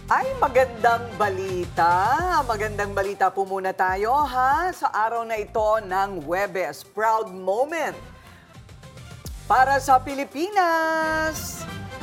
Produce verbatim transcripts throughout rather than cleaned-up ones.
Ay, magandang balita. Magandang balita po muna tayo ha sa araw na ito ng Huwebes. Proud moment para sa Pilipinas.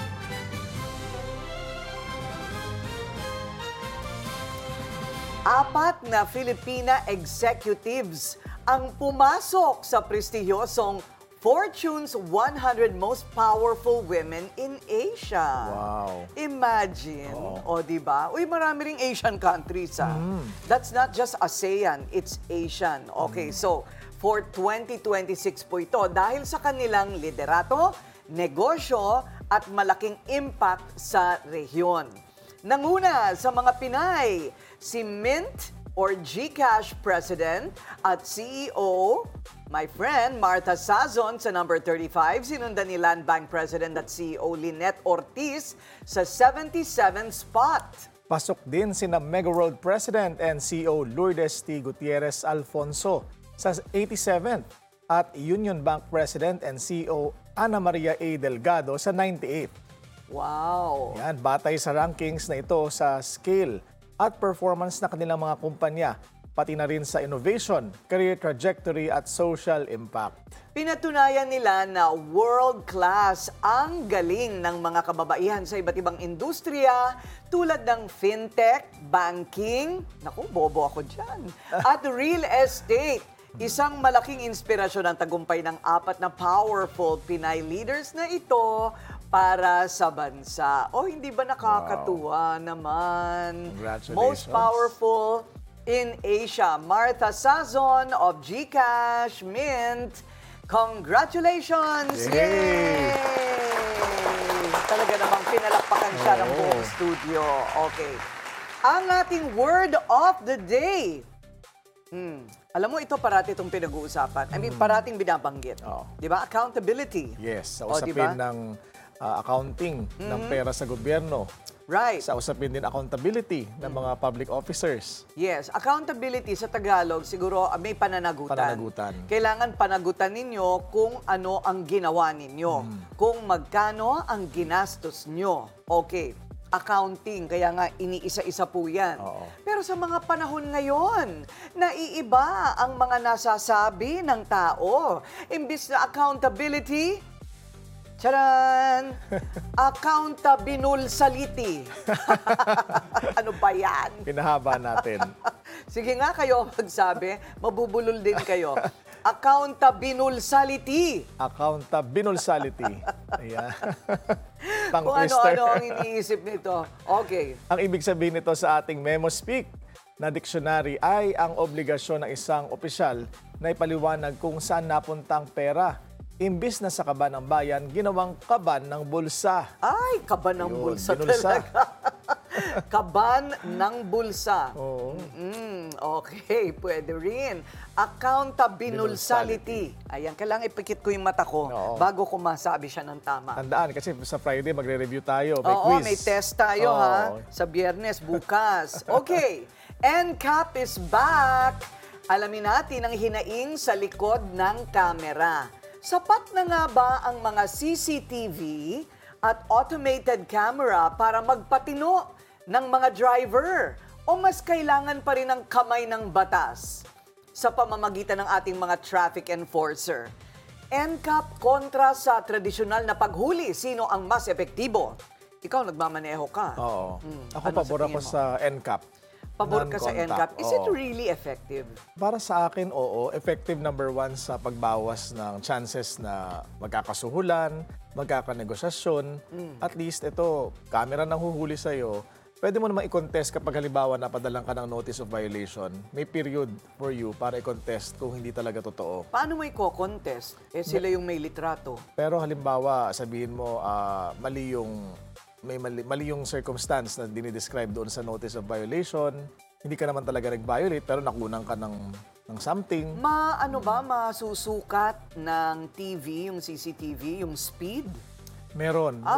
Apat na Filipina executives ang pumasok sa prestihiyosong Fortune's one hundred Most Powerful Women in Asia. Wow. Imagine. O, di ba? Uy, marami ring Asian countries, ah. Mm. That's not just ASEAN, it's Asian. Okay, Mm. so, for twenty twenty-six po ito, dahil sa kanilang liderato, negosyo, at malaking impact sa rehiyon. Nanguna sa mga Pinay, si Mint or GCash President at C E O, my friend Martha Sazon sa number thirty-five, sinundan ni Land Bank President at C E O Lynette Ortiz sa seventy-seventh spot. Pasok din sina Mega World President and C E O Lourdes T. Gutierrez Alfonso sa eighty-seventh at Union Bank President and C E O Ana Maria A. Delgado sa ninety-eighth. Wow! Yan, batay sa rankings na ito sa scale at performance na kanilang mga kumpanya, pati na rin sa innovation, career trajectory at social impact. Pinatunayan nila na world-class ang galing ng mga kababaihan sa iba't ibang industriya tulad ng fintech, banking, naku, bobo ako dyan, at real estate. Isang malaking inspirasyon ang tagumpay ng apat na powerful Pinay leaders na ito para sa bansa. O, hindi ba nakakatuwa naman? Congratulations. Most powerful in Asia, Martha Sazon of GCash, Mint. Congratulations! Yay! Yay! Talaga namang pinalakpakan siya ng Oo. buong studio. Okay. Ang ating word of the day. Hmm. Alam mo, ito parati itong pinag-uusapan. I mean, parating binabanggit. Oo. Di ba? Accountability. Yes, sa O, usapin diba? ng ah, accounting ng pera sa gobyerno, Right. sa usapin din accountability ng mga public officers. Yes, accountability sa Tagalog, siguro ah, may pananagutan. Pananagutan. Kailangan panagutan ninyo kung ano ang ginawa ninyo. Kung magkano ang ginastos nyo. Okay, accounting, kaya nga iniisa-isa po yan. Oo. Pero sa mga panahon ngayon, naiiba ang mga nasasabi ng tao. Imbis na accountability, charan! Accountability. Ano ba yan? Pinahaba natin. Sige nga kayo magsabi, mabubulol din kayo. Accountability. Accountability. Ayan. Tang Kung twister. ano-ano ang iniisip nito. Okay. Ang ibig sabihin nito sa ating Memo Speak na dictionary ay ang obligasyon ng isang opisyal na ipaliwanag kung saan napunta ang pera. Imbis na sa kaban ng bayan, ginawang kaban ng bulsa. Ay, kaban ng Yun, bulsa binulsa. talaga. Kaban ng bulsa. Oo. Mm, okay, pwede rin. Accountability. Ayan, kailangan ipikit ko yung mata ko Oo. bago ko masabi siya ng tama. Tandaan, kasi sa Friday magre-review tayo. May Oo, quiz. may test tayo ha. Oo. Sa Biyernes, bukas. Okay, N C A P is back. Alamin natin ang hinaing sa likod ng kamera. Sapat na nga ba ang mga C C T V at automated camera para magpatino ng mga driver? O mas kailangan pa rin ng kamay ng batas sa pamamagitan ng ating mga traffic enforcer? N C A P kontra sa tradisyonal na paghuli. Sino ang mas epektibo? Ikaw, nagmamaneho ka. Oo. Hmm, Ako, ano sa pabor ako tingin mo? sa N C A P. Pabor ka sa N C A P. Non-contact. Is it Oo. really effective? Para sa akin, oo. Effective number one sa pagbawas ng chances na magkakasuhulan, magkakanegosasyon. Mm. At least ito, camera nang huhuli sa'yo, pwede mo naman i-contest kapag halimbawa napadalang ka ng notice of violation. May period for you para i-contest kung hindi talaga totoo. Paano mo i-contest? Eh, sila yung may litrato. Pero halimbawa, sabihin mo, ah, mali yung may mali, mali yung circumstance na dinidescribe doon sa notice of violation. Hindi ka naman talaga nag-violate pero nakunan ka ng, ng something. Ma, ano ba, masusukat ng T V, yung C C T V, yung speed? Meron.